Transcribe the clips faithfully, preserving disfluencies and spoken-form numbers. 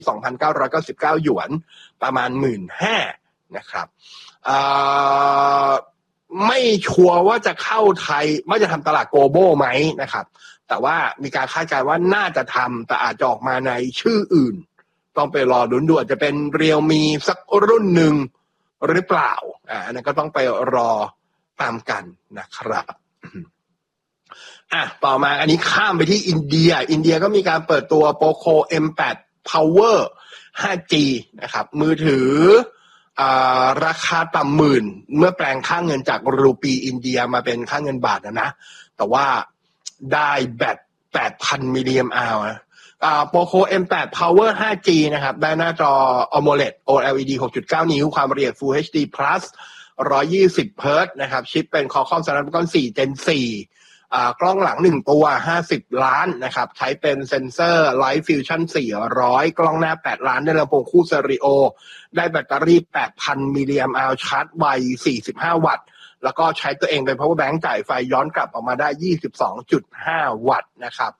สองพันเก้าร้อยเก้าสิบเก้า หยวนประมาณ หนึ่งหมื่นห้าพัน นะครับไม่ชัวร์ว่าจะเข้าไทยว่าจะทำตลาดโกลบอลไหมนะครับแต่ว่ามีการคาดการณ์ว่าน่าจะทำแต่อาจจะออกมาในชื่ออื่นต้องไปรอลุ้นดูอาจจะเป็นเรียวมีสักรุ่นหนึ่งหรือเปล่าอ่าอันนั้นก็ต้องไปรอตามกันนะครับอ่ะต่อมาอันนี้ข้ามไปที่อินเดียอินเดียก็มีการเปิดตัว Poco เอ็ม แปด Power ไฟว์จี นะครับมือถืออ่าราคาต่ำหมื่นเมื่อแปลงค่าเงินจากรูปีอินเดียมาเป็นค่าเงินบาทนะนะแต่ว่าได้แบต แปดพัน มิลลิแอมป์อาวร์อ่า Poco เอ็ม แปด Power ไฟว์จี นะครับได้หน้าจอ AMOLED โอ แอล อี ดี หกจุดเก้า นิ้วความละเอียด Full เอช ดี Plus หนึ่งร้อยยี่สิบ เฮิร์ตซ์นะครับชิปเป็น Qualcomm Snapdragon โฟร์ Gen โฟร์อ่ากล้องหลังหนึ่งตัวห้าสิบล้านนะครับใช้เป็นเซ็นเซอร์ Light Fusion สี่ร้อยกล้องหน้าแปดล้านได้ลำโพงคู่สเตอริโอได้แบตเตอรี่ แปดพัน มิลลิแอมป์อาวร์ชาร์จไวสี่สิบห้าวัตต์แล้วก็ใช้ตัวเองเป็น power bank จ่ายไฟย้อนกลับออกมาได้ ยี่สิบสองจุดห้า วัตต์นะครับ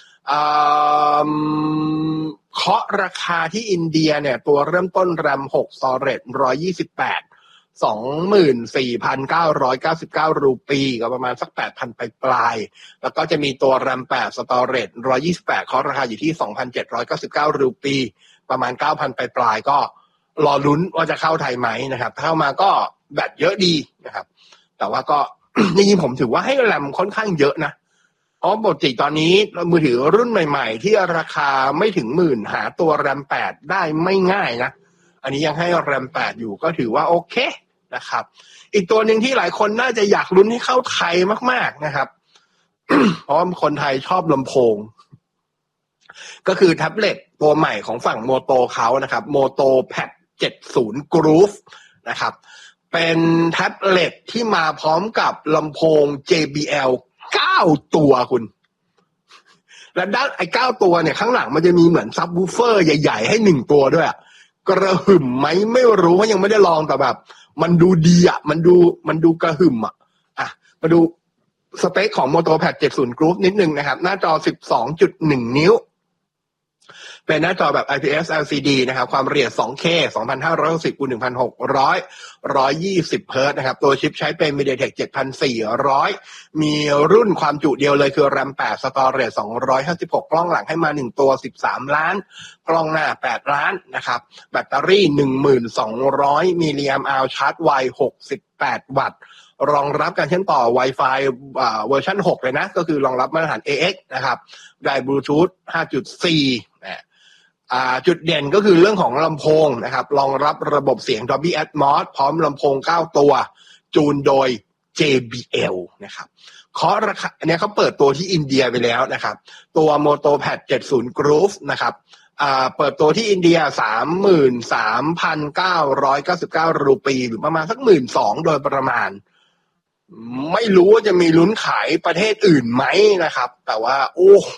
เคาะราคาที่อินเดียเนี่ยตัวเริ่มต้น แรม หก Storage หนึ่งร้อยยี่สิบแปด สองหมื่นสี่พันเก้าร้อยเก้าสิบเก้า รูปีก็ประมาณสัก แปดพัน ปลายๆแล้วก็จะมีตัว แรม แปด Storage หนึ่งร้อยยี่สิบแปดเคาะราคาอยู่ที่ สองพันเจ็ดร้อยเก้าสิบเก้า รูปีประมาณ เก้าพัน ปลายๆก็รอลุ้นว่าจะเข้าไทยไหมนะครับถ้าเข้ามาก็แบตเยอะดีนะครับแต่ว่าก็ จริงๆผมถือว่าให้แรมค่อนข้างเยอะนะเพราะปกติตอนนี้มือถือรุ่นใหม่ๆที่ราคาไม่ถึงหมื่นหาตัว แรม แปด ได้ไม่ง่ายนะอันนี้ยังให้ แรม แปด อยู่ก็ถือว่าโอเคนะครับอีกตัวหนึ่งที่หลายคนน่าจะอยากลุ้นให้เข้าไทยมากๆนะครับ เพราะว่าคนไทยชอบลำโพงก็คือแท็บเล็ตตัวใหม่ของฝั่งโมโตเขานะครับ Moto Pad เจ็ดสิบ Groove นะครับเป็นแท็บเล็ตที่มาพร้อมกับลำโพง เจ บี แอล เก้าตัวคุณและด้านไอ้เก้าตัวเนี่ยข้างหลังมันจะมีเหมือนซับวูฟเฟอร์ใหญ่ๆให้หนึ่งตัวด้วยกระหึ่มไหมไม่รู้เพราะยังไม่ได้ลองแต่แบบมันดูดีอ่ะมันดูมันดูกระหึ่มอ่ะอ่ะมาดูสเปคของ Moto Pad เจ็ดสิบ Groove นิดนึงนะครับหน้าจอ สิบสองจุดหนึ่ง นิ้วเป็นหน้าจอแบบ ไอ พี เอส แอล ซี ดี นะครับความละเอียด สองเค สองพันห้าร้อยหกสิบ คูณ หนึ่งพันหกร้อย หนึ่งร้อยยี่สิบ เฮิร์ตซ์นะครับตัวชิปใช้เป็น MediaTek เจ็ดพันสี่ร้อยมีรุ่นความจุเดียวเลยคือ แรม แปด Storage สองร้อยห้าสิบหกกล้องหลังให้มาหนึ่งตัวสิบสามล้านกล้องหน้าแปดล้านนะครับแบตเตอรี่ หนึ่งพันสองร้อย มิลลิแอมป์อาวร์ชาร์จไวหกสิบแปดวัตต์รองรับการเชื่อมต่อ Wi-Fi อ่าเวอร์ชันหกเลยนะก็คือรองรับมาตรฐาน เอ เอ็กซ์ นะครับได้ Bluetooth ห้าจุดสี่ นะอ่าจุดเด่นก็คือเรื่องของลำโพงนะครับรองรับระบบเสียง Dolby Atmos พร้อมลำโพงเก้าตัวจูนโดย เจ บี แอล นะครับเคาะราคาอันนี้เขาเปิดตัวที่อินเดียไปแล้วนะครับตัว Moto Pad เจ็ดสิบ Groove นะครับอ่าเปิดตัวที่อินเดีย สามหมื่นสามพันเก้าร้อยเก้าสิบเก้า รูปีหรือประมาณสัก หนึ่งหมื่นสองพัน โดยประมาณไม่รู้ว่าจะมีลุ้นขายประเทศอื่นไหมนะครับแต่ว่าโอ้โห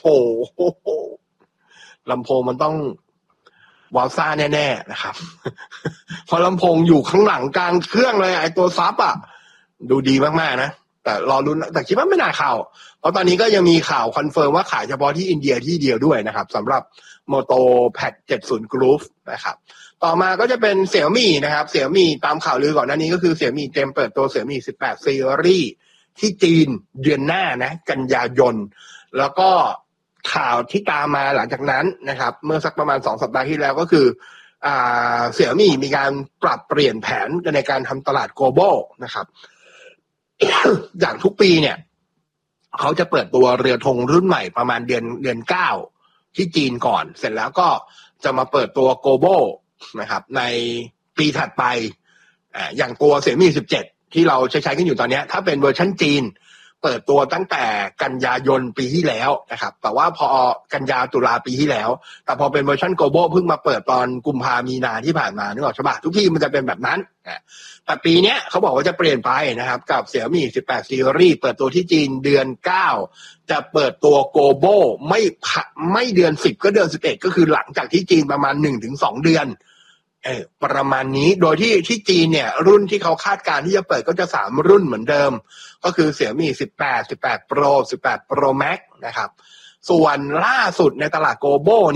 ลำโพงมันต้องวาวซ่าแน่ๆนะครับเพราะลำโพงอยู่ข้างหลังกลางเครื่องเลยไอตัวซับอ่ะดูดีมากๆนะแต่รอลุ้นแต่คิดว่าไม่น่าเข้าเพราะตอนนี้ก็ยังมีข่าวคอนเฟิร์มว่าขายเฉพาะที่อินเดียที่เดียวด้วยนะครับสำหรับ Moto Pad เจ็ดสิบ Groove นะครับต่อมาก็จะเป็น Xiaomi นะครับ Xiaomi ตามข่าวลือก่อนหน้านี้ก็คือ Xiaomi เตรียมเปิดตัว Xiaomi สิบแปด Series ที่จีนเดือนหน้านะกันยายนแล้วก็ข่าวที่ตามมาหลังจากนั้นนะครับเมื่อสักประมาณสองสัปดาห์ที่แล้วก็คืออ่าเสี่ยมี่มีการปรับเปลี่ยนแผนในการทำตลาด global นะครับ อย่างทุกปีเนี่ยเขาจะเปิดตัวเรือธงรุ่นใหม่ประมาณเดือนเดือนเก้าที่จีนก่อนเสร็จแล้วก็จะมาเปิดตัว global นะครับในปีถัดไปอ่าอย่างตัวเสี่ยมี่สิบเจ็ดที่เราใช้ใช้กันอยู่ตอนนี้ถ้าเป็นเวอร์ชันจีนเปิดตัวตั้งแต่กันยายนปีที่แล้วนะครับแต่ว่าพอกันยาตุลาปีที่แล้วแต่พอเป็นเวอร์ชัน global เพิ่งมาเปิดตอนกุมภามีนาที่ผ่านมานึกออกใช่ป่ะทุกที่มันจะเป็นแบบนั้นแต่ปีนี้เขาบอกว่าจะเปลี่ยนไปนะครับกับ Xiaomi สิบแปด Series เปิดตัวที่จีนเดือนเก้าจะเปิดตัว global ไม่ไม่เดือนสิบก็เดือนสิบเอ็ดก็คือหลังจากที่จีนประมาณ หนึ่งถึงสอง เดือนเออประมาณนี้โดยที่ที่จีนเนี่ยรุ่นที่เขาคาดการณ์ที่จะเปิดก็จะสามรุ่นเหมือนเดิมก็คือ Xiaomi สิบแปด สิบแปด Pro สิบแปด Pro Max นะครับส่วนล่าสุดในตลาด global เนี่ย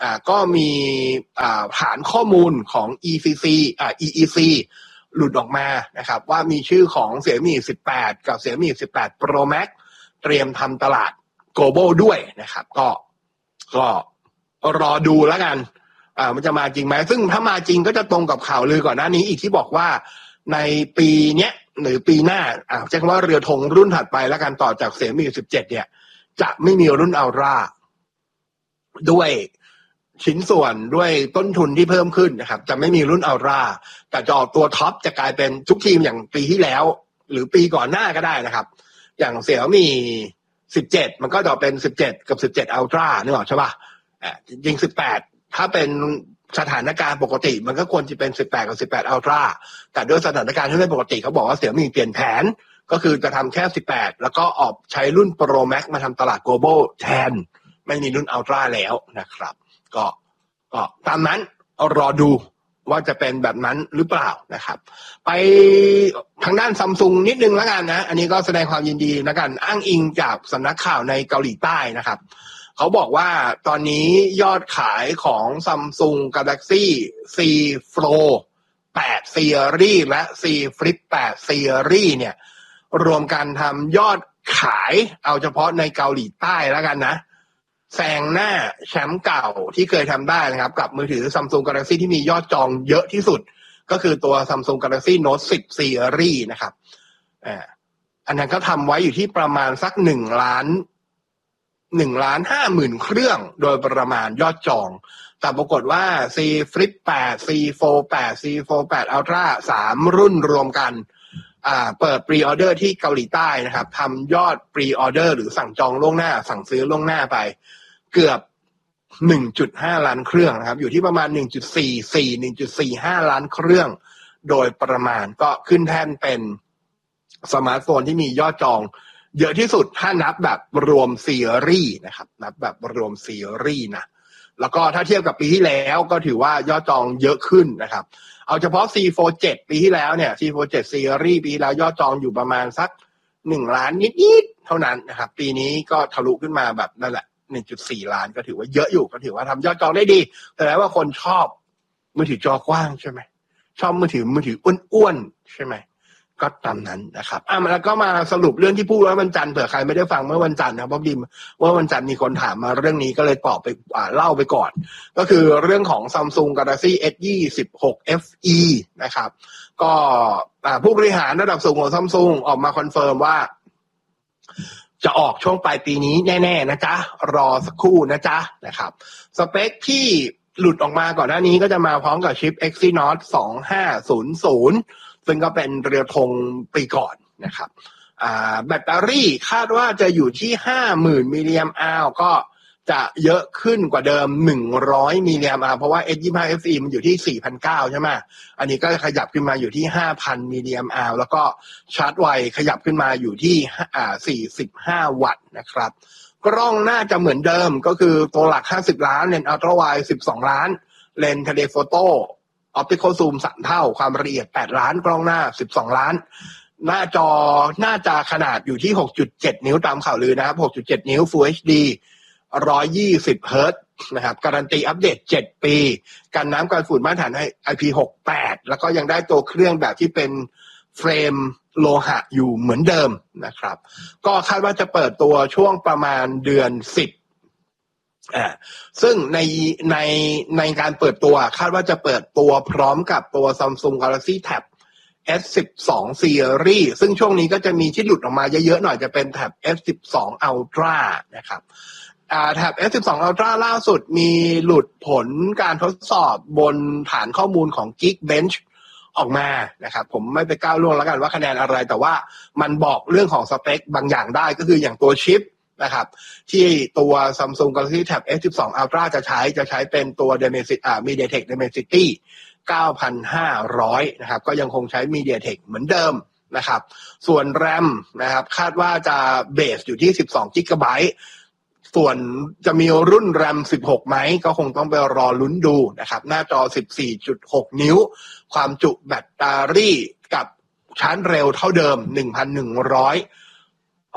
อ่าก็มีอ่าฐานข้อมูลของ อี ซี ซี อ่า อี อี ซี หลุดออกมานะครับว่ามีชื่อของ Xiaomi สิบแปด กับ Xiaomi สิบแปด Pro Max เตรียมทำตลาด global ด้วยนะครับก็ก็รอดูแล้วกันอ่ามันจะมาจริงไหมซึ่งถ้ามาจริงก็จะตรงกับข่าวลือก่อนหน้านี้อีกที่บอกว่าในปีเนี้ยหรือปีหน้าอ่าใช้คำว่าเรือธงรุ่นถัดไปแล้วกันต่อจาก Xiaomi สิบเจ็ดเนี่ยจะไม่มีรุ่น Ultra ด้วยชิ้นส่วนด้วยต้นทุนที่เพิ่มขึ้นนะครับจะไม่มีรุ่น Ultra แต่จะออกตัวท็อปจะกลายเป็นทุกทีมอย่างปีที่แล้วหรือปีก่อนหน้าก็ได้นะครับอย่าง Xiaomi สิบเจ็ดมันก็จะเป็นสิบเจ็ดกับสิบเจ็ด Ultra นึกออกใช่ป่ะอ่าจริงๆสิบแปดถ้าเป็นสถานการณ์ปกติมันก็ควรจะเป็นสิบแปดกับสิบแปด Ultra แต่ด้วยสถานการณ์ที่ไม่ปกติเขาบอกว่า Xiaomi เปลี่ยนแผนก็คือจะทำแค่สิบแปดแล้วก็ออกใช้รุ่น Pro Max มาทำตลาด global แทนไม่มีรุ่น Ultra แล้วนะครับก็ก็ตามนั้นรอดูว่าจะเป็นแบบนั้นหรือเปล่านะครับไปทางด้านซัมซุงนิดนึงแล้วกันนะอันนี้ก็แสดงความยินดีแล้วกันอ้างอิงจากสำนักข่าวในเกาหลีใต้นะครับเขาบอกว่าตอนนี้ยอดขายของ Samsung Galaxy Z Fold แปด Series และ Z Flip แปด Series เนี่ยรวมกันทำยอดขายเอาเฉพาะในเกาหลีใต้แล้วกันนะแซงหน้าแชมป์เก่าที่เคยทำได้นะครับกับมือถือ Samsung Galaxy ที่มียอดจองเยอะที่สุดก็คือตัว Samsung Galaxy Note สิบ Series นะครับอ่าอันนั้นก็ทำไว้อยู่ที่ประมาณสักหนึ่งล้านหนึ่งล้านห้าหมื่นเครื่องโดยประมาณยอดจองแต่ปรากฏว่า Z Flip แปด Z Fold แปด Z Fold แปด Ultra สามรุ่นรวมกันอ่าเปิดพรีออเดอร์ที่เกาหลีใต้นะครับทำยอดพรีออเดอร์หรือสั่งจองล่วงหน้าสั่งซื้อล่วงหน้าไปเกือบ หนึ่งจุดห้า ล้านเครื่องนะครับอยู่ที่ประมาณ หนึ่งจุดสี่สี่ หนึ่งจุดสี่ห้า ล้านเครื่องโดยประมาณก็ขึ้นแท่นเป็นสมาร์ทโฟนที่มียอดจองเยอะที่สุดถ้านับแบบรวมซีรีส์นะครับนับแบบรวมซีรีส์นะแล้วก็ถ้าเทียบกับปีที่แล้วก็ถือว่ายอดจองเยอะขึ้นนะครับเอาเฉพาะ Z Fold เจ็ดปีที่แล้วเนี่ย Z Fold เจ็ด ซีรีส์ปีที่แล้วยอดจองอยู่ประมาณสักหนึ่งล้านนิดๆเท่านั้นนะครับปีนี้ก็ทะลุขึ้นมาแบบนั่นแหละ หนึ่งจุดสี่ ล้านก็ถือว่าเยอะอยู่ก็ถือว่าทำยอดจองได้ดีแต่แล้วว่าคนชอบมือถือจอกว้างใช่ไหมชอบมือถือมือถืออ้วนๆใช่ไหมก็ตามนั้นนะครับอ่ะแล้วก็มาสรุปเรื่องที่พูดว่าวันจันทร์เผื่อใครไม่ได้ฟังเมื่อวันจันทร์นะเพราะดิมว่าวันจันทร์มีคนถามมาเรื่องนี้ก็เลยตอบไปอ่าเล่าไปก่อนก็คือเรื่องของ Samsung Galaxy เอส ยี่สิบหก เอฟ อี นะครับก็อ่าผู้บริหารระดับสูงของ Samsung ออกมาคอนเฟิร์มว่าจะออกช่วงปลายปีนี้แน่ๆนะจ๊ะรอสักครู่นะจ๊ะนะครับสเปคที่หลุดออกมาก่อนหน้านี้ก็จะมาพร้อมกับชิป Exynos สองห้าศูนย์ศูนย์ซึ่งก็เป็นเรือธงปีก่อนนะครับอ่าแบตเตอรี่คาดว่าจะอยู่ที่ ห้าหมื่น มิลลิแอมป์อาวร์ก็จะเยอะขึ้นกว่าเดิมหนึ่งร้อยมิลลิแอมป์อาวร์เพราะว่า เอส ยี่สิบห้า เอฟ อี มันอยู่ที่ สี่พันเก้าร้อย ใช่ไหมอันนี้ก็ขยับขึ้นมาอยู่ที่ ห้าพัน มิลลิแอมป์อาวร์แล้วก็ชาร์จไวขยับขึ้นมาอยู่ที่อ่าสี่สิบห้าวัตต์นะครับกล้องน่าจะเหมือนเดิมก็คือตัวหลักห้าสิบล้านเลนส์อัลตร้าไวด์สิบสองล้านเลนส์เทเลโฟโต้ออปติคอลซูมสามเท่าความละเอียดแปดล้านกล้องหน้าสิบสองล้านหน้าจอน่าจะขนาดอยู่ที่ หกจุดเจ็ด นิ้วตามข่าวลือนะครับ หกจุดเจ็ด นิ้ว Full เอช ดี หนึ่งร้อยยี่สิบ เฮิร์ตซ์นะครับการันตีอัปเดตเจ็ดปีกันน้ำกันฝุ่นมาตรฐาน ไอ พี หกสิบแปด แล้วก็ยังได้ตัวเครื่องแบบที่เป็นเฟรมโลหะอยู่เหมือนเดิมนะครับก็คาดว่าจะเปิดตัวช่วงประมาณเดือนสิบอ่าซึ่งในในในการเปิดตัวคาดว่าจะเปิดตัวพร้อมกับตัว Samsung Galaxy Tab เอส สิบสอง Series ซึ่งช่วงนี้ก็จะมีที่หลุดออกมาเยอะๆหน่อยจะเป็น Tab เอส สิบสอง Ultra นะครับอ่า Tab เอส สิบสอง Ultra ล่าสุดมีหลุดผลการทดสอบบนฐานข้อมูลของ Geekbench ออกมานะครับผมไม่ไปก้าวล่วงแล้วกันว่าคะแนนอะไรแต่ว่ามันบอกเรื่องของสเปคบางอย่างได้ก็คืออย่างตัวชิปนะครับที่ตัว Samsung Galaxy Tab เอส สิบสอง Ultra จะใช้จะใช้เป็นตัว Dimensity อ่า MediaTek Dimensity เก้าพันห้าร้อยนะครับก็ยังคงใช้ MediaTek เหมือนเดิมนะครับส่วน RAM นะครับคาดว่าจะเบสอยู่ที่สิบสอง จี บี ไบต์ ส่วนจะมีรุ่น RAM สิบหกไหมก็คงต้องไปรอลุ้นดูนะครับหน้าจอ สิบสี่จุดหก นิ้วความจุแบตเตอรี่กับชาร์จเร็วเท่าเดิม หนึ่งพันหนึ่งร้อยหก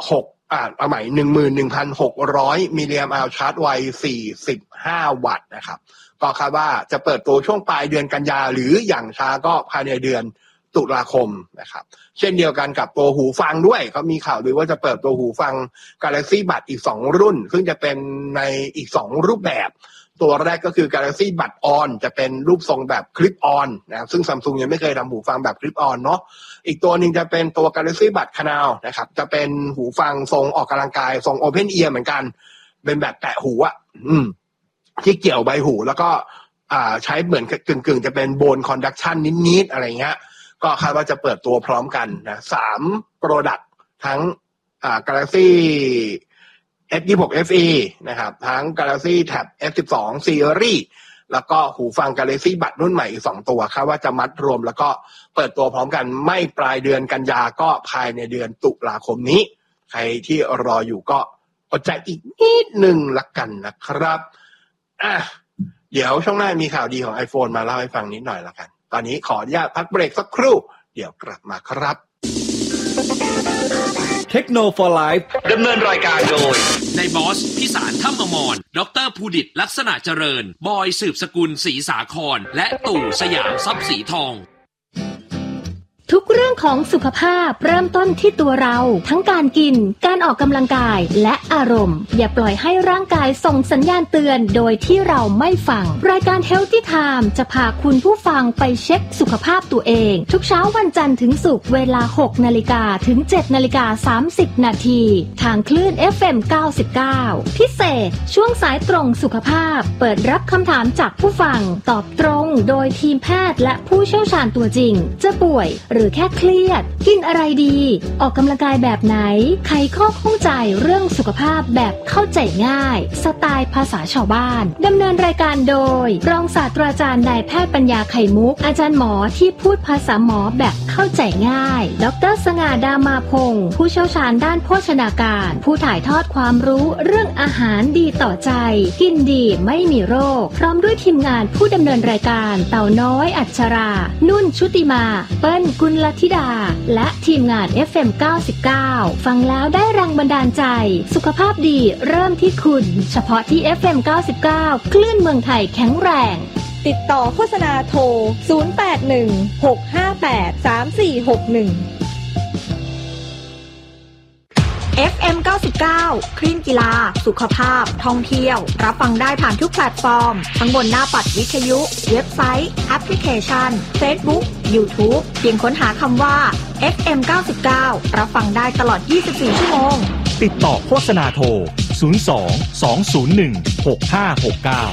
อ่าเอาใหม่ หนึ่งหมื่นหนึ่งพันหกร้อย มิลลิแอมป์อาวชาร์จไวสี่สิบห้าวัตต์นะครับก็คาดว่าจะเปิดตัวช่วงปลายเดือนกันยาหรืออย่างช้าก็ภายในเดือนตุลาคมนะครับเช่นเดียวกันกับตัวหูฟังด้วยเขามีข่าวด้วยว่าจะเปิดตัวหูฟัง Galaxy Buds อีกสองรุ่นซึ่งจะเป็นในอีกสองรูปแบบตัวแรกก็คือ Galaxy Buds On จะเป็นรูปทรงแบบ Clip On นะครับซึ่ง Samsung ยังไม่เคยทำหูฟังแบบ Clip On เนาะอีกตัวหนึ่งจะเป็นตัว Galaxy Buds Canal นะครับจะเป็นหูฟังทรงออกกำลังกายทรง Open Ear เหมือนกันเป็นแบบแตะหูอ่ะอืมที่เกี่ยวใบหูแล้วก็อ่าใช้เหมือนกึ่งๆจะเป็น Bone Conduction นิดๆอะไรเงี้ยก็คาดว่าจะเปิดตัวพร้อมกันนะสาม Product ทั้งอ่า Galaxy เอฟ ยี่สิบหก เอฟ อี นะครับทั้ง Galaxy Tab เอฟ สิบสอง Series แล้วก็หูฟัง Galaxy Buds รุ่นใหม่อีกสองตัวคาดว่าจะมัดรวมแล้วก็เปิดตัวพร้อมกันไม่ปลายเดือนกันยาก็ภายในเดือนตุลาคมนี้ใครที่รออยู่ก็อดใจอีกนิดนึงละกันนะครับอ่ะเดี๋ยวช่วงหน้ามีข่าวดีของ iPhone มาเล่าให้ฟังนิดหน่อยละกันตอนนี้ขออนุญาตพักเบรกสักครู่เดี๋ยวกลับมาครับเทคโนโลยี for Life ดำเนินรายการโดยนายบอสพิสารถ้ำอมรดรภูดิตลักษณะเจริญบอยสืบสกุลศรีสาครและตู่สยามทรัพย์สีทองทุกเรื่องของสุขภาพเริ่มต้นที่ตัวเราทั้งการกินการออกกำลังกายและอารมณ์อย่าปล่อยให้ร่างกายส่งสัญญาณเตือนโดยที่เราไม่ฟังรายการ Healthy Time จะพาคุณผู้ฟังไปเช็คสุขภาพตัวเองทุกเช้าวันจันทร์ถึงศุกร์เวลา หกนาฬิกา ถึง เจ็ดนาฬิกาสามสิบ นาทีทางคลื่น เอฟ เอ็ม เก้าสิบเก้า พิเศษช่วงสายตรงสุขภาพเปิดรับคำถามจากผู้ฟังตอบตรงโดยทีมแพทย์และผู้เชี่ยวชาญตัวจริงจะป่วยหรือแค่เครียดกินอะไรดีออกกำลังกายแบบไหนไขข้อข้องใจเรื่องสุขภาพแบบเข้าใจง่ายสไตล์ภาษาชาวบ้านดำเนินรายการโดยรองศาสตราจารย์นายแพทย์ปัญญาไข่มุกอาจารย์หมอที่พูดภาษาหมอแบบเข้าใจง่ายดร.สง่าดามาพงศ์ผู้เชี่ยวชาญด้านโภชนาการผู้ถ่ายทอดความรู้เรื่องอาหารดีต่อใจกินดีไม่มีโรคพร้อมด้วยทีมงานผู้ดำเนินรายการเต่าน้อยอัชรา นุ่นชุติมาเปิ้ลกุลธิดาและทีมงาน เอฟ เอ็ม เก้าสิบเก้า ฟังแล้วได้แรงบันดาลใจสุขภาพดีเริ่มที่คุณเฉพาะที่ เอฟ เอ็ม เก้าสิบเก้า คลื่นเมืองไทยแข็งแรงติดต่อโฆษณาโทรศูนย์ แปด หนึ่ง หก ห้า แปด สาม สี่ หก หนึ่ง เอฟ เอ็ม เก้าสิบเก้า คลื่นกีฬาสุขภาพท่องเที่ยวรับฟังได้ผ่านทุกแพลตฟอร์มทั้งบนหน้าปัดวิทยุเว็บไซต์แอปพลิเคชัน Facebook YouTube เพียงค้นหาคำว่า เอฟ เอ็ม เก้าสิบเก้า รับฟังได้ตลอดยี่สิบสี่ชั่วโมงติดต่อโฆษณาโทรศูนย์ สอง สอง ศูนย์ หนึ่ง หก ห้า หก เก้า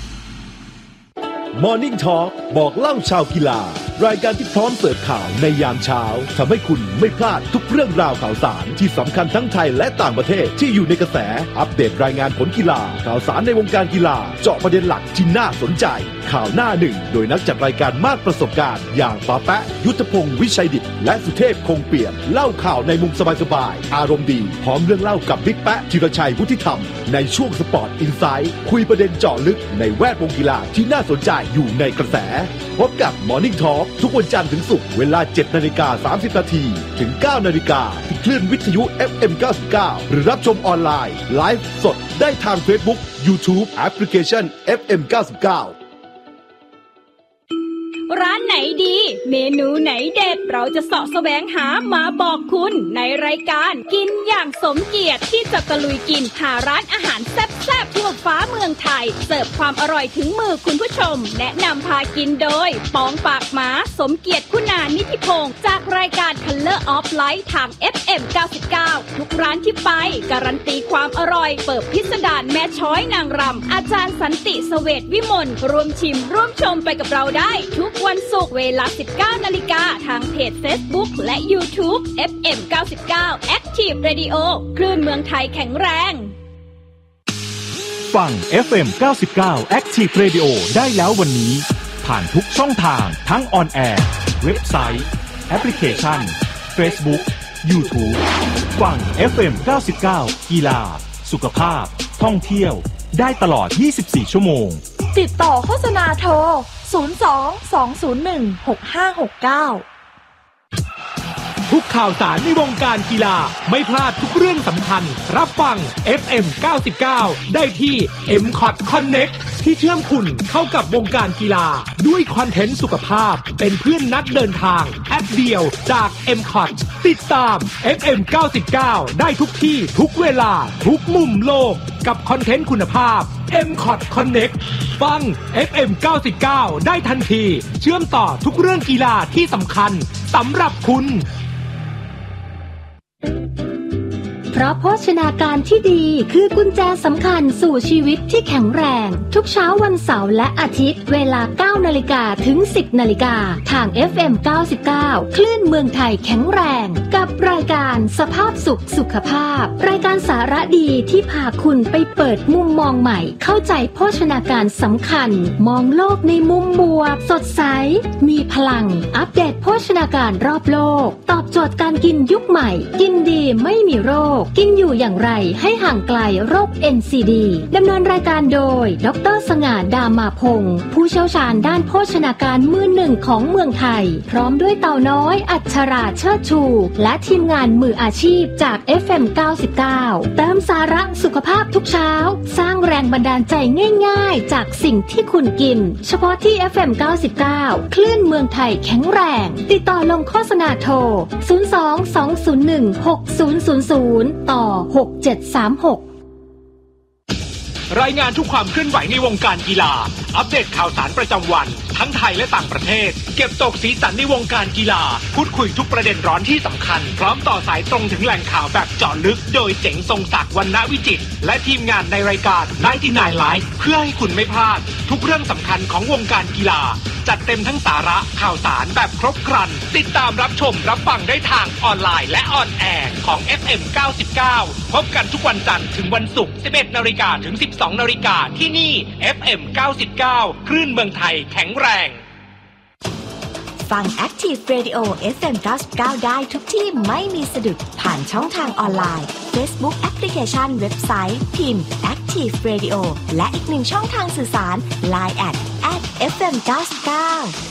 Morning Talk บอกเล่าชาวกีฬารายการที่พร้อมเสิร์ฟข่าวในยามเช้าทำให้คุณไม่พลาดทุกเรื่องราวข่าวสารที่สำคัญทั้งไทยและต่างประเทศที่อยู่ในกระแสอัปเดตรายงานผลกีฬาข่าวสารในวงการกีฬาเจาะประเด็นหลักที่น่าสนใจข่าวหน้าหนึ่งโดยนักจัดรายการมากประสบการณ์อย่างป้าแปะยุทธพงศ์วิชัยดิษฐ์และสุเทพคงเปี่ยมเล่าข่าวในมุมสบายๆอารมณ์ดีพร้อมเรื่องเล่ากับบิ๊กแปะธีรชัยวุฒิธรรมในช่วงสปอร์ตอินไซด์คุยประเด็นเจาะลึกในแวดวงกีฬาที่น่าสนใจอยู่ในกระแสพบกับ Morning Talk ทุกวันจันทร์ถึงศุกร์เวลา เจ็ดนาฬิกาสามสิบ นาทีถึง เก้านาฬิกาที่คลื่นวิทยุ เอฟ เอ็ม เก้าสิบเก้า หรือรับชมออนไลน์ไลฟ์สดได้ทาง Facebook YouTube แอปพลิเคชัน เอฟ เอ็ม เก้าสิบเก้าร้านไหนดีเมนูไหนเด็ดเราจะเสาะแสวงหามาบอกคุณในรายการกินอย่างสมเกียรติที่จะตะลุยกินหาร้านอาหารแซ่บๆทั่วฟ้าเมืองไทยเสิร์ฟความอร่อยถึงมือคุณผู้ชมแนะนำพากินโดยปองปากหมาสมเกียรติคุณานิธิพงศ์จากรายการ Color of Light ทาง เอฟ เอ็ม เก้าสิบเก้า ทุกร้านที่ไปการันตีความอร่อยเปิดพิสดารแม่ช้อยนางรำอาจารย์สันติเสวตวิมลร่วมชิมร่วมชมไปกับเราได้ทุกวันศุกร์เวลา สิบเก้านาฬิกาทางเพจ Facebook และ YouTube เอฟ เอ็ม เก้าสิบเก้า Active Radio คลื่นเมืองไทยแข็งแรงฟัง เอฟ เอ็ม เก้าสิบเก้า Active Radio ได้แล้ววันนี้ผ่านทุกช่องทางทั้งออนแอร์เว็บไซต์แอปพลิเคชัน Facebook YouTube ฟัง เอฟ เอ็ม เก้าสิบเก้า กีฬาสุขภาพท่องเที่ยวได้ตลอดยี่สิบสี่ชั่วโมงติดต่อโฆษณาโทรศูนย์ สอง สอง ศูนย์ หนึ่ง หก ห้า หก เก้าทุกข่าวสารในวงการกีฬาไม่พลาดทุกเรื่องสำคัญรับฟัง เอฟ เอ็ม เก้าสิบเก้า ได้ที่ เอ็ม ซี โอ ที Connect ที่เชื่อมคุณเข้ากับวงการกีฬาด้วยคอนเทนต์สุขภาพเป็นเพื่อนนักเดินทางแอปเดียวจาก เอ็ม ซี โอ ที ติดตาม เอฟ เอ็ม เก้าสิบเก้า ได้ทุกที่ทุกเวลาทุกมุมโลกกับคอนเทนต์คุณภาพ เอ็ม ซี โอ ที Connect ฟัง เอฟ เอ็ม เก้าสิบเก้า ได้ทันทีเชื่อมต่อทุกเรื่องกีฬาที่สำคัญสำหรับคุณเพราะโภชนาการที่ดีคือกุญแจสำคัญสู่ชีวิตที่แข็งแรงทุกเช้าวันเสาร์และอาทิตย์เวลา เก้านาฬิกา ถึง สิบนาฬิกาทาง เอฟ เอ็ม เก้าสิบเก้า คลื่นเมืองไทยแข็งแรงกับรายการสภาพสุขสุขภาพรายการสาระดีที่พาคุณไปเปิดมุมมองใหม่เข้าใจโภชนาการสำคัญมองโลกในมุมบวกสดใสมีพลังอัปเดตโภชนาการรอบโลกตอบโจทย์การกินยุคใหม่กินดีไม่มีโรคกินอยู่อย่างไรให้ห่างไกลโรค เอ็น ซี ดี ดำเนินรายการโดยดร.สง่า ดามาพงศ์ผู้เชี่ยวชาญด้านโภชนาการมือหนึ่งของเมืองไทยพร้อมด้วยเต่าน้อยอัชราเชิดชูและทีมงานมืออาชีพจาก เอฟ เอ็ม เก้าสิบเก้าเติมสาระสุขภาพทุกเช้าสร้างแรงบันดาลใจง่ายๆจากสิ่งที่คุณกินเฉพาะที่ เอฟ เอ็ม เก้าสิบเก้า คลื่นเมืองไทยแข็งแรงติดต่อลงโฆษณาโทรศูนย์ สอง สอง ศูนย์ หนึ่ง หก ศูนย์ ศูนย์ ศูนย์ต่อหกเจ็ดสามหกรายงานทุกความเคลื่อนไหวในวงการกีฬาอัปเดตข่าวสารประจำวันทั้งไทยและต่างประเทศเก็บตกสีสันในวงการกีฬาพูดคุยทุกประเด็นร้อนที่สำคัญพร้อมต่อสายตรงถึงแหล่งข่าวแบบเจาะลึกโดยเจ๋งทรงศักดิ์วรรณวิจิตรและทีมงานในรายการไนน์ตี้ไนน์ Live เพื่อให้คุณไม่พลาดทุกเรื่องสำคัญของวงการกีฬาจัดเต็มทั้งสาระข่าวสารแบบครบครันติดตามรับชมรับฟังได้ทางออนไลน์และออนแอร์ของ เอฟ เอ็ม เก้าสิบเก้า พบกันทุกวันจันทร์ถึงวันศุกร์ สิบเอ็ดนาฬิกา ถึง สิบสองนาฬิกาที่นี่ เอฟ เอ็ม เก้าสิบเก้า คลื่นเมืองไทยแข็งแรงฟัง Active Radio เอฟ เอ็ม เก้าสิบเก้า ได้ทุกที่ไม่มีสะดุดผ่านช่องทางออนไลน์ Facebook Application เว็บไซต์พิมพ์ Active Radio และอีกหนึ่งช่องทางสื่อสาร ไลน์ แอท แอท เอฟ เอ็ม เก้าสิบเก้า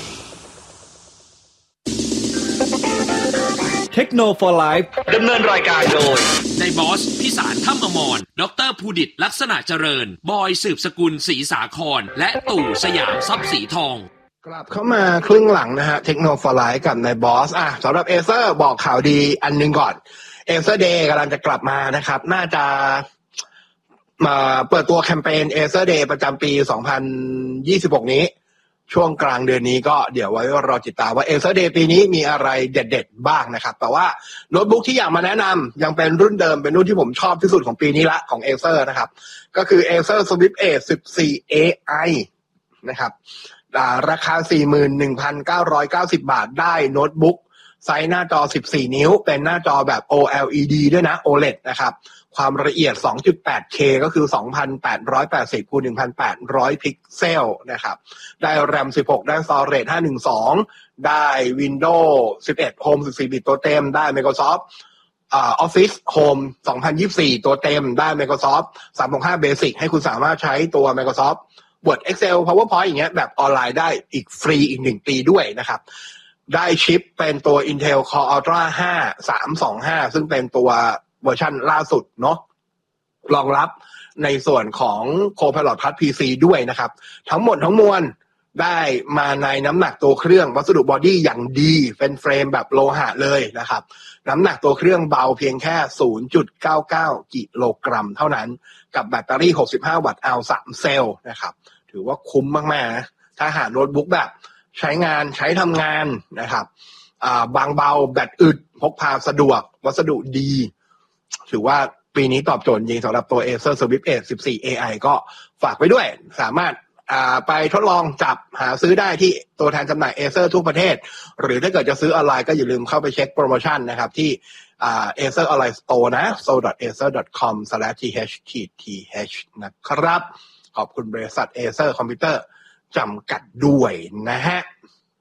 เทคโนโลยีดำเนินรายการโดยในบอสพิสารถ้ำอมรดร.ภูดิตลักษณะเจริญบอยสืบสกุลศรีสาครและตู่สยามทรัพย์สีทองกลับเข้ามาครึ่งหลังนะฮะเทคโนโลยีกับนายบอสอ่ะสำหรับเอเซอร์บอกข่าวดีอันนึงก่อนเอเซอร์เดย์กำลังจะกลับมานะครับน่าจะมาเปิดตัวแคมเปญเอเซอร์เดย์ประจำปีสองพันยี่สิบหกนี้ช่วงกลางเดือนนี้ก็เดี๋ยวไว้รอติดตามว่า Acer Day ปีนี้มีอะไรเด็ดๆบ้างนะครับแต่ว่าโน้ตบุ๊กที่อยากมาแนะนำยังเป็นรุ่นเดิมเป็นรุ่นที่ผมชอบที่สุดของปีนี้ละของ Acer นะครับก็คือ Acer Swift Edge สิบสี่ เอ ไอ นะครับราคา สี่หมื่นหนึ่งพันเก้าร้อยเก้าสิบ บาทได้โน้ตบุ๊กไซส์หน้าจอสิบสี่นิ้วเป็นหน้าจอแบบ โอ แอล อี ดี ด้วยนะ โอ แอล อี ดี นะครับความละเอียด สองจุดแปดเค ก็คือ สองพันแปดร้อยแปดสิบ คูณ หนึ่งพันแปดร้อย พิกเซลนะครับได้ แรม สิบหก ได้ Storage ห้าร้อยสิบสอง ได้ Windows สิบเอ็ด Home สิบสี่ บิตตัวเต็มได้ Microsoft อ่า Office Home สองพันยี่สิบสี่ตัวเต็มได้ Microsoft สามหกห้า Basic ให้คุณสามารถใช้ตัว Microsoft Word Excel PowerPoint อย่างเงี้ยแบบออนไลน์ได้อีกฟรีอีกหนึ่งปีด้วยนะครับได้ชิปเป็นตัว Intel Core Ultra ห้า สามสองห้าซึ่งเป็นตัวเวอร์ชันล่าสุดเนาะรองรับในส่วนของ Copilot Plus พี ซี ด้วยนะครับทั้งหมดทั้งมวลได้มาในน้ำหนักตัวเครื่องวัสดุบอดี้อย่างดีเป็นเฟรมแบบโลหะเลยนะครับน้ำหนักตัวเครื่องเบาเพียงแค่ ศูนย์จุดเก้าเก้า กิโลกรัมเท่านั้นกับแบตเตอรี่หกสิบห้าวัตต์ แอล สาม เซลล์นะครับถือว่าคุ้มมากๆนะถ้าหาโน้ตบุ๊กแบบใช้งานใช้ทำงานนะครับอ่าบางเบาแบตอึดพกพาสะดวกวัสดุดีถือว่าปีนี้ตอบโจทย์จริงสำหรับตัว Acer Swift Edge สิบสี่ เอ ไอ ก็ฝากไปด้วยสามารถอ่าไปทดลองจับหาซื้อได้ที่ตัวแทนจำหน่าย Acer ทุกประเทศหรือถ้าเกิดจะซื้อออนไลน์ก็อย่าลืมเข้าไปเช็คโปรโมชั่นนะครับที่อ่า Acer Online Store นะ โซ ดอท เอเซอร์ ดอท คอม สแลช ที เอช ที ที เอช นะครับขอบคุณบริษัท Acer Computer จำกัดด้วยนะฮะ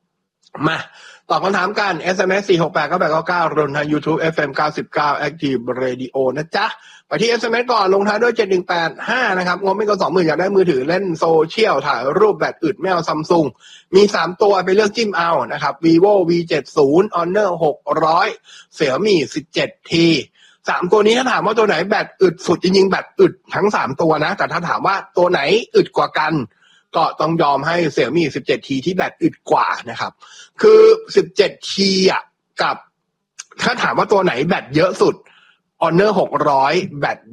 มาตอบคำถามกัน เอส เอ็ม เอส สี่ หก แปด เก้า แปด เก้า เก้ารวมทาง YouTube เอฟ เอ็ม เก้าสิบเก้า Active Radio นะจ๊ะไปที่ เอส เอ็ม เอส ก่อนลงท้ายด้วยเจ็ดหนึ่งแปดห้านะครับงบไม่เกิน สองหมื่น อยากได้มือถือเล่นโซเชียลถ่ายรูปแบตอึดไม่เอา Samsung มีสามตัวไปเลือกจิ้มเอานะครับ Vivo วี เจ็ดสิบ Honor หกร้อย Xiaomi สิบเจ็ดที สามตัวนี้ถ้าถามว่าตัวไหนแบตอึดสุดจริงๆแบตอึดทั้งสามตัวนะแต่ถ้าถามว่าตัวไหนอึดกว่ากันก็ต้องยอมให้ Xiaomi สิบเจ็ดที ที่แบตอึดกว่านะครับคือ สิบเจ็ดที อ่ะกับถ้าถามว่าตัวไหนแบตเยอะสุด Honor หกร้อยแบต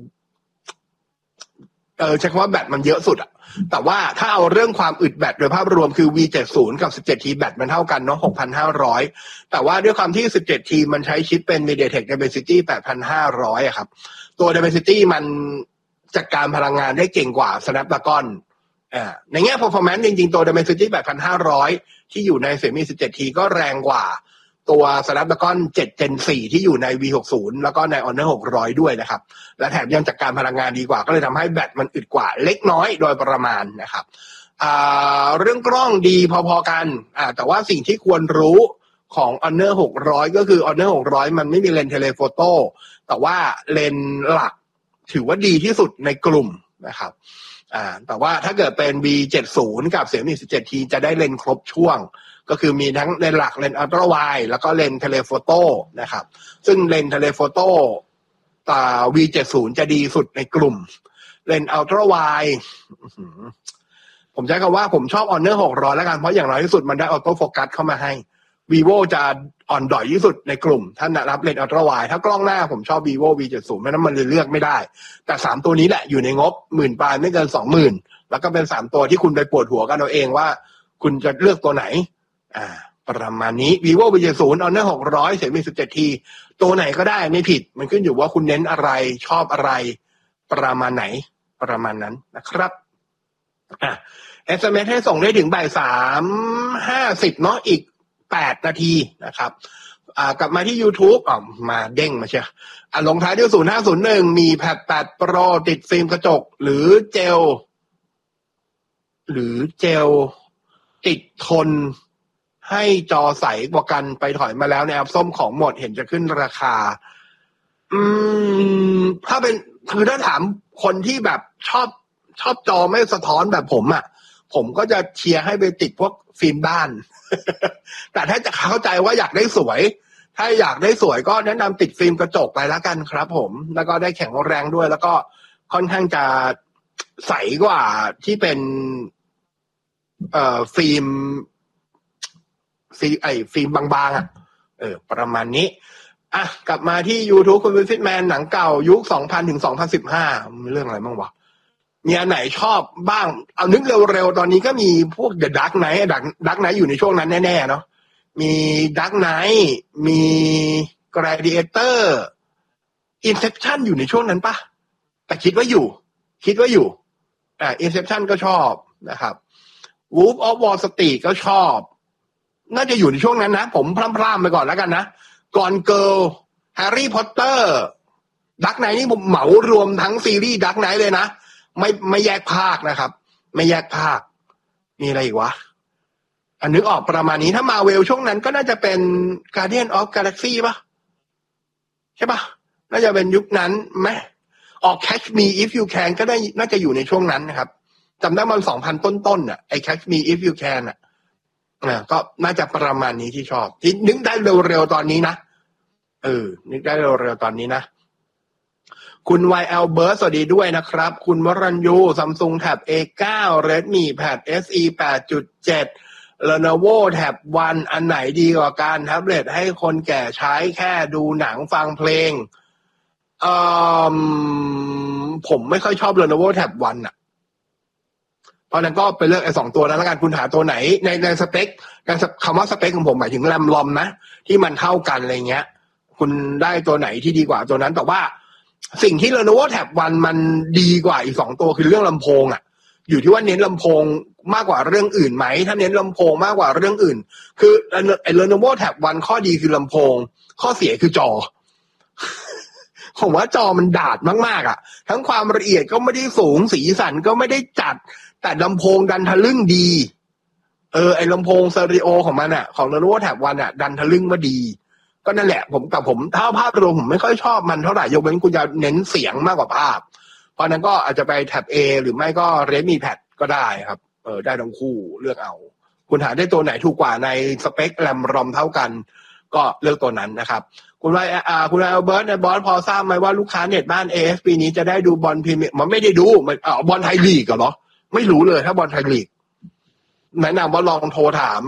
เออใช้คำว่าแบตมันเยอะสุดอ่ะแต่ว่าถ้าเอาเรื่องความอึดแบตโดยภาพรวมคือ วี เจ็ดสิบ กับ สิบเจ็ดที แบตมันเท่ากันเนาะ หกพันห้าร้อย แต่ว่าด้วยความที่ สิบเจ็ดที มันใช้ชิปเป็น MediaTek Dimensity แปดพันห้าร้อย อ่ะครับตัว Dimensity มันจัดการพลังงานได้เก่งกว่า Snapdragon อ่าในแง่ performance จริงๆตัว Dimensity แปดพันห้าร้อย ที่อยู่ใน Xiaomi สิบเจ็ดที ก็แรงกว่าตัว Snapdragon เจ็ด Gen สี่ ที่อยู่ใน วี หกสิบ แล้วก็ใน Honor หกร้อยด้วยนะครับและแถมยังจัดการพลังงานดีกว่าก็เลยทำให้แบตมันอึดกว่าเล็กน้อยโดยประมาณนะครับอ่าเรื่องกล้องดีพอๆกันอ่าแต่ว่าสิ่งที่ควรรู้ของ Honor หกร้อยก็คือ Honor หกร้อยมันไม่มีเลนส์เทเลโฟโต้แต่ว่าเลนส์หลักถือว่าดีที่สุดในกลุ่มนะครับอ่าแต่ว่าถ้าเกิดเป็น วี เจ็ดสิบ กับ Xiaomi สิบเจ็ดที จะได้เลนส์ครบช่วงก็คือมีทั้งเลนส์หลักเลนส์อัลตร้าไวด์แล้วก็เลนส์เทเลโฟโต้นะครับซึ่งเลนส์เทเลโฟโต้อ่า วี เจ็ดสิบ จะดีสุดในกลุ่มเลนส์อัลตร้าไวด์ผมใช้คำว่าผมชอบ Honor หกร้อยแล้วกันเพราะอย่างน้อยที่สุดมันได้ออโต้โฟกัสเข้ามาให้ Vivo จะอ่อนด้อยที่สุดในกลุ่มถ้ารับเลนส์อัลตร้าไวด์ถ้ากล้องหน้าผมชอบ Vivo วี เจ็ดสิบ เพราะนั้นมันเลยเลือกไม่ได้แต่สามตัวนี้แหละอยู่ในงบหมื่นปลายไม่เกิน สองหมื่น แล้วก็เป็นสามตัวที่คุณไปปวดหัวกันเอาเองว่าคุณจะเลือกตัวไหนอ่าประมาณนี้ Vivo วี เจ็ดสิบ Honor หกร้อย Xiaomi สิบเจ็ดที ตัวไหนก็ได้ไม่ผิดมันขึ้นอยู่ว่าคุณเน้นอะไรชอบอะไรประมาณไหนประมาณนั้นนะครับอ่ะ เอส เอ็ม เอส ให้ส่งได้ถึงบ่ายสามห้าสิบเนาะอีกแปดนาทีนะครับอ่ากลับมาที่ YouTube อ๋อมาเด้งมาเชียวอ่ะลงท้ายด้วยศูนย์ห้าศูนย์หนึ่งมีแพดแปด Pro ติดฟิล์มกระจกหรือเจลหรือเจลติดทนให้จอใสกว่ากันไปถอยมาแล้วในแอปส้มของหมดเห็นจะขึ้นราคาอืมถ้าเป็นคือถ้าถามคนที่แบบชอบชอบจอไม่สะท้อนแบบผมอ่ะผมก็จะเชียร์ให้ไปติดพวกฟิล์มบ้าน แต่ถ้าจะเข้าใจว่าอยากได้สวยถ้าอยากได้สวยก็แนะนำติดฟิล์มกระจกไปแล้วกันครับผมแล้วก็ได้แข็งแรงด้วยแล้วก็ค่อนข้างจะใสกว่าที่เป็นเอ่อฟิล์มฟิล์มไอฟิล์มบางๆอ่ะเออประมาณนี้อ่ะกลับมาที่ YouTube คุณวิฟิตแมนหนังเก่ายุคสองพันถึงสองพันสิบห้ามีเรื่องอะไรบ้างวะมีอันไหนชอบบ้างเอานึกเร็วๆตอนนี้ก็มีพวก The Dark Knight Dark Dark Knight อยู่ในช่วงนั้นแน่ๆเนาะมี Dark Knight มี Gladiator Inception อยู่ในช่วงนั้นปะแต่คิดว่าอยู่คิดว่าอยู่อ่า Inception ก็ชอบนะครับ Wolf of Wall Street ก็ชอบน่าจะอยู่ในช่วงนั้นนะผมพร่ำๆไปก่อนแล้วกันนะก่อนเกิร์ลแฮร์รี่พอตเตอร์ดักไนท์นี่ผมเหมารวมทั้งซีรีส์ดักไนท์เลยนะไม่ไม่แยกภาคนะครับไม่แยกภาคมีอะไรอีกวะอันนึกออกประมาณนี้ถ้ามาเวลช่วงนั้นก็น่าจะเป็น Guardian of Galaxy ป่ะใช่ป่ะน่าจะเป็นยุคนั้นไหมออก Catch Me If You Can ก็ได้น่าจะอยู่ในช่วงนั้นนะครับจำได้มันสองพันต้นๆน่ะไอ้ Catch Me If You Can อ่ะอ่าก็น่าจะประมาณนี้ที่ชอบที่นึกได้เร็วๆตอนนี้นะเออนึกได้เร็วๆตอนนี้นะคุณ วาย แอล Bird สวัสดีด้วยนะครับคุณวรัญยู Samsung Tab เอ ไนน์ Redmi Pad เอส อี แปดจุดเจ็ด Lenovo Tab วันอันไหนดีกว่ากันแท็บเล็ตให้คนแก่ใช้แค่ดูหนังฟังเพลงเอ่อผมไม่ค่อยชอบ Lenovo Tab วันอ่ะเพราะนั้นก็ไปเลือกไอ้สองตัวนั้นแล้วกันคุณหาตัวไหนในในสเปคในคำว่าสเปคของผมหมายถึงแรมลอมนะที่มันเท่ากันอะไรเงี้ยคุณได้ตัวไหนที่ดีกว่าตัวนั้นแต่ว่าสิ่งที่ Lenovo Tab วันมันดีกว่าอีกสองตัวคือเรื่องลำโพงอ่ะอยู่ที่ว่าเน้นลำโพงมากกว่าเรื่องอื่นไหมถ้าเน้นลำโพงมากกว่าเรื่องอื่นคือไอ้ Lenovo Tab วันข้อดีคือลำโพงข้อเสียคือจอ ผมว่าจอมันดาดมากๆอ่ะทั้งความละเอียดก็ไม่ได้สูงสีสันก็ไม่ได้จัดแต่ลำโพงดันทะลึ่งดีเออไอ้ลำโพงสเตอริโอของมันอ่ะของ Lenovo Tab วันอ่ะดันทะลึ่งมาดีก็นั่นแหละผมแต่ผมถ้าภาพรวมผมไม่ค่อยชอบมันเท่าไหร่ยกเว้นคุณจะเน้นเสียงมากกว่าภาพเพราะนั้นก็อาจจะไป Tab A หรือไม่ก็ Redmi Pad ก็ได้ครับเออได้ทั้งคู่เลือกเอาคุณหาได้ตัวไหนถูกกว่าในสเปคแรมรอมเท่ากันก็เลือกตัวนั้นนะครับคุณว่าอ่าคุณอัลเบิร์ตในบอสพอทราบไหมว่าลูกค้าเน็ตบ้าน เอ เอฟ ปีนี้จะได้ดูบอลพรีเมียร์มันไม่ได้ดูมันอ๋อบอลไทยลีกเหรอไม่รู้เลยถ้าบอลไทยลีกแนะนำว่าลองโทรถาม